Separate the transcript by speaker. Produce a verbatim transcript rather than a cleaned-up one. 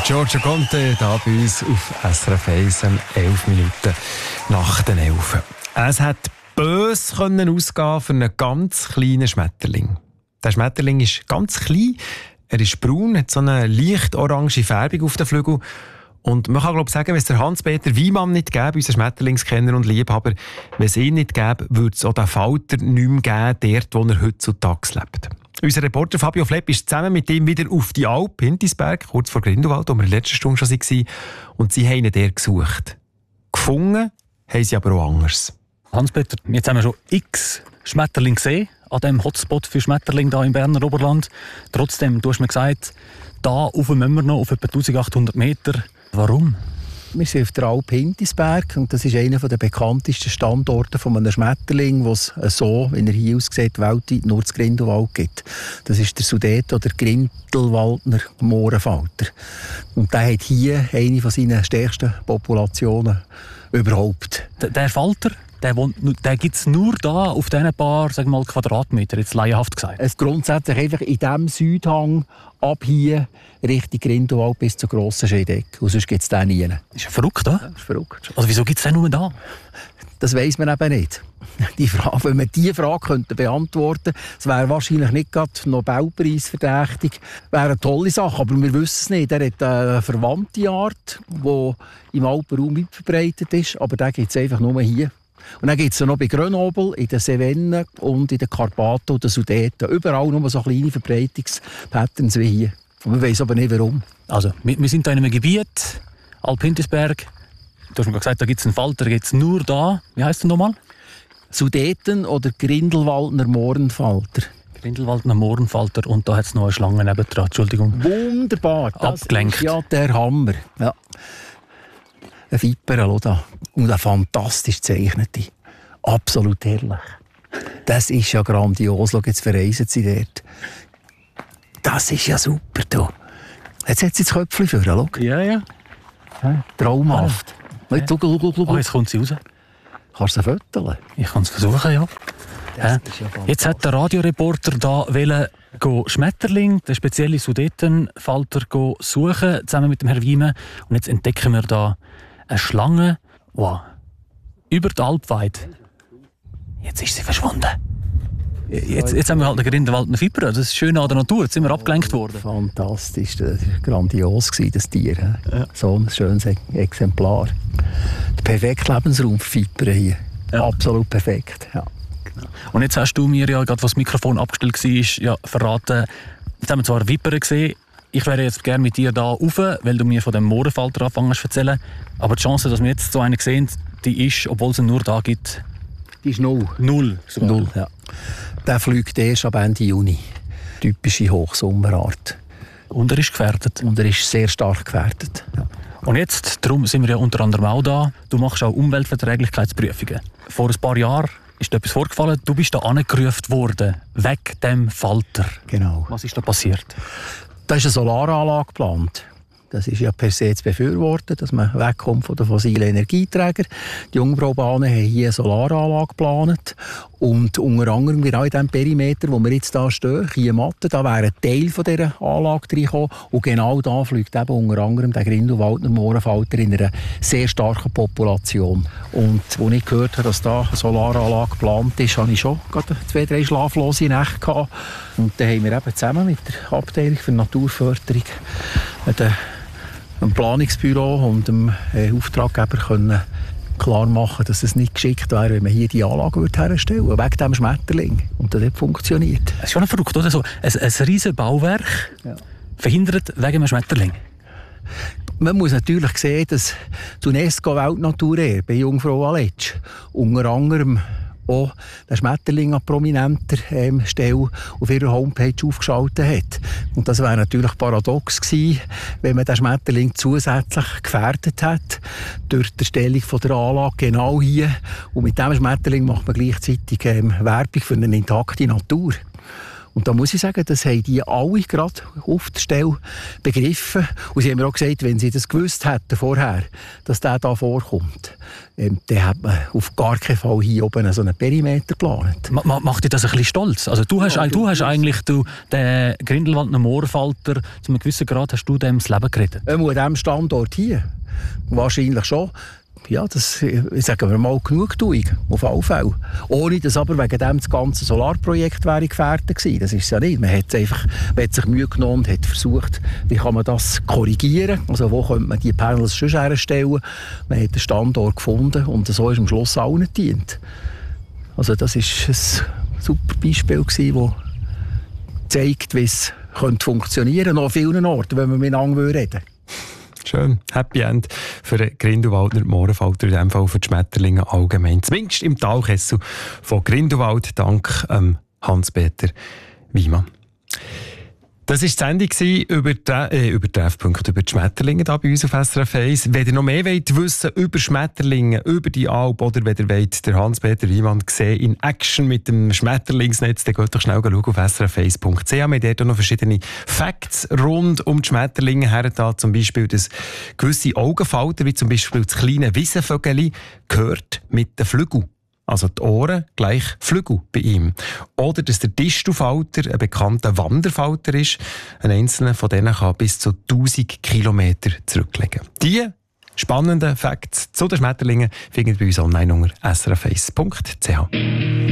Speaker 1: Giorgio Conte, da bei uns auf S R F eins, elf Minuten nach den elf. Es hat böse können ausgehen für einen ganz kleinen Schmetterling. Der Schmetterling ist ganz klein, er ist braun, hat so eine leicht orange Färbung auf den Flügeln. Und man kann glaube ich sagen, wenn es der Hans-Peter Wiemann nicht gäbe, unser Schmetterlingskenner und Liebhaber, wenn es ihn nicht gäbe, würde es auch den Falter nicht mehr geben, dort, wo er heutzutage lebt. Unser Reporter Fabio Flepp ist zusammen mit ihm wieder auf die Alp, Hintisberg, kurz vor Grindelwald, wo wir in der letzten Stunde schon waren. Und sie haben ihn dort gesucht. Gefunden haben sie aber auch anders.
Speaker 2: Hans-Peter, jetzt haben wir schon x Schmetterlinge gesehen, an diesem Hotspot für Schmetterlinge hier im Berner Oberland. Trotzdem, du hast mir gesagt, da rauf müssen wir noch auf etwa eintausendachthundert Meter. Warum?
Speaker 3: Wir sind auf der Alp Hintisberg und das ist einer der bekanntesten Standorte von einem Schmetterling, wo es so, wie er hier aussieht, weltweit nur zu Grindelwald gibt. Das ist der Sudet- oder Grindelwaldner Mohrenfalter. Und der hat hier eine von seinen stärksten Populationen überhaupt.
Speaker 2: Der, der Falter, der, der gibt es nur da auf diesen paar sagen wir mal, Quadratmeter, jetzt laienhaft gesagt.
Speaker 3: Es grundsätzlich einfach in diesem Südhang ab hier Richtung Grindelwald bis zur grossen Scheidegg. Und sonst gibt es den nie.
Speaker 2: Ist ja verrückt, oder?
Speaker 3: Ja, ist verrückt.
Speaker 2: Also wieso gibt es den nur da?
Speaker 3: Das weiss man eben nicht. Die Frage, wenn man diese Frage könnte beantworten könnte, es wäre wahrscheinlich nicht gerade Nobelpreis verdächtig, wäre eine tolle Sache, aber wir wissen es nicht. Er hat eine verwandte Art, die im Alpenraum weit verbreitet ist, aber den gibt es einfach nur hier. Und dann gibt es noch bei Grenoble, in den Cevennen und in den Karpaten und den Sudeten. Überall nur so kleine Verbreitungspatterns wie hier. Und man weiss aber nicht, warum.
Speaker 2: Also, wir, wir sind hier in einem Gebiet, Alp Hintisberg. Du hast mir gesagt, da gibt es einen Falter, gibt es nur da. Wie heisst der nochmal?
Speaker 3: Sudeten oder Grindelwaldner Mohrenfalter.
Speaker 2: Grindelwaldner Mohrenfalter und da hat es noch eine Schlange nebendran. Entschuldigung.
Speaker 3: Wunderbar. Das
Speaker 2: Abgelenkt.
Speaker 3: ist ja der Hammer. Ja. Ein Viper, oder? Und eine fantastisch gezeichnete. Absolut herrlich. Das ist ja grandios. Schau, jetzt verreisen sie dort. Das ist ja super. Du. Jetzt hat sie das Köpfchen vor. Schau.
Speaker 2: Ja, ja.
Speaker 3: Ja, traumhaft.
Speaker 2: Ah,
Speaker 3: ja. Schau, schau, schau.
Speaker 2: Oh, jetzt kommt sie raus.
Speaker 3: Kannst du sie föteln?
Speaker 2: Ich kann es versuchen, ja. Ja.
Speaker 3: Ja
Speaker 2: Jetzt hat der Radioreporter da wollen, go Schmetterling, den speziellen Sudetenfalter, go suchen, zusammen mit dem Herrn Wiemann. Und jetzt entdecken wir da eine Schlange, wow, über die Alp weit. Jetzt ist sie verschwunden. Jetzt, jetzt haben wir halt einen Grindelwaldner Viper. Das ist schön an der Natur. Jetzt sind wir abgelenkt worden.
Speaker 3: Fantastisch. Das war grandios, das Tier. Ja. So ein schönes Exemplar. Der perfekte Lebensraum für Vipern hier. Ja. Absolut perfekt. Ja.
Speaker 2: Und jetzt hast du mir ja, gerade was das Mikrofon abgestellt war, ja, verraten, jetzt haben wir zwar Vipern gesehen, ich wäre jetzt gerne mit dir da rauf, weil du mir von dem Mohrenfalter anfängst zu erzählen. Aber die Chance, dass wir jetzt so einen sehen, die ist, obwohl es ihn nur da gibt,
Speaker 3: die ist null.
Speaker 2: Null. Sogar.
Speaker 3: Null, ja. Der fliegt erst ab Ende Juni. Typische Hochsommerart.
Speaker 2: Und er ist gefährdet.
Speaker 3: Und er ist sehr stark gefährdet. Ja.
Speaker 2: Und jetzt, darum sind wir ja unter anderem auch da, du machst auch Umweltverträglichkeitsprüfungen. Vor ein paar Jahren ist dir etwas vorgefallen, du bist da angerufen worden, wegen dem Falter.
Speaker 3: Genau.
Speaker 2: Was ist da passiert?
Speaker 3: Da ist eine Solaranlage geplant. Das ist ja per se zu befürworten, dass man wegkommt von den fossilen Energieträgern. Die Jungfraubahnen haben hier eine Solaranlage geplant. Und unter anderem genau in diesem Perimeter, wo wir jetzt hier stehen, hier Matte, da wäre ein Teil von dieser Anlage reingekommen. Und genau da fliegt eben unter anderem der Grindelwaldner Mohrenfalter in einer sehr starken Population. Und als ich gehört habe, dass da eine Solaranlage geplant ist, hatte ich schon gerade zwei, drei schlaflose Nächte gehabt. Und dann haben wir eben zusammen mit der Abteilung für Naturförderung den dem Planungsbüro und dem äh, Auftraggeber können klar machen, dass es nicht geschickt wäre, wenn man hier die Anlage herstellen würde, wegen dem Schmetterling. Und das hat funktioniert.
Speaker 2: Es ist schon verrückt, oder? So ein, ein riesiges Bauwerk, ja, verhindert wegen einem Schmetterling.
Speaker 3: Man muss natürlich sehen, dass die UNESCO-Weltnaturerbe bei Jungfrau Aletsch unter anderem auch den Schmetterling an prominenter ähm, Stelle auf ihrer Homepage aufgeschaltet hat. Und das wäre natürlich paradox gewesen, wenn man den Schmetterling zusätzlich gefährdet hat durch die Erstellung von der Anlage genau hier. Und mit diesem Schmetterling macht man gleichzeitig ähm, Werbung für eine intakte Natur. Und da muss ich sagen, das haben die alle gerade auf der Stelle begriffen. Und sie haben mir auch gesagt, wenn sie das gewusst hätten vorher, dass der da vorkommt, ähm, dann hat man auf gar keinen Fall hier oben so einen Perimeter geplant.
Speaker 2: Ma macht dich das ein bisschen stolz? Also du hast, ja, du hast eigentlich du, den Grindelwaldner Moorfalter, zu einem gewissen Grad hast du dem das Leben gerettet?
Speaker 3: Ähm, an diesem Standort hier? Wahrscheinlich schon. Ja, das, sagen wir mal, Genugtuung, auf alle Fälle. Ohne dass aber wegen dem das ganze Solarprojekt wäre gefährdet gewesen. Das ist es ja nicht. Man hat, einfach, man hat sich Mühe genommen und hat versucht, wie kann man das korrigieren. Also wo könnte man die Panels schon herstellen. Man hat einen Standort gefunden und so ist am Schluss allen gedient. Also das war ein super Beispiel gewesen, das zeigt, wie es funktionieren könnte, noch an vielen Orten, wenn wir miteinander reden würden.
Speaker 1: Schön. Happy End für den Grindelwaldner Moorfalter, in diesem Fall für die Schmetterlinge allgemein. Zumindest im Talkessel von Grindelwald, dank ähm, Hans-Peter Wyman. Das war die Sendung über die, äh, über Treffpunkt, über die Schmetterlinge hier bei uns auf S R F eins. Wenn ihr noch mehr wollt wissen über Schmetterlinge, über die Alp oder wenn ihr wollt, der Hans-Peter Wyman sehen in Action mit dem Schmetterlingsnetz, dann geht doch schnell schauen auf s r f eins punkt c h. Wir haben dort auch noch verschiedene Facts rund um die Schmetterlinge her. Da zum Beispiel, dass gewisse Augenfalter, wie zum Beispiel das kleine Wiesenvögeli, gehört mit den Flügeln. Also die Ohren gleich Flügel bei ihm. Oder dass der Distelfalter ein bekannter Wanderfalter ist. Ein einzelner von denen kann bis zu tausend Kilometer zurücklegen. Die spannenden Facts zu den Schmetterlingen findet ihr bei uns online unter s r f eins punkt c h.